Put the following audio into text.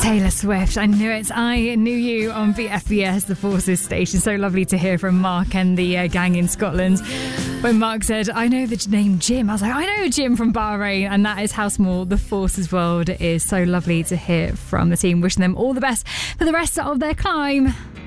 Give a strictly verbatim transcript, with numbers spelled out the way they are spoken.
Taylor Swift, I knew it. I knew you on B F B S, the Forces station. So lovely to hear from Mark and the uh, gang in Scotland. When Mark said, I know the name Jim, I was like, I know Jim from Bahrain. And that is how small the Forces world is. So lovely to hear from the team. Wishing them all the best for the rest of their climb.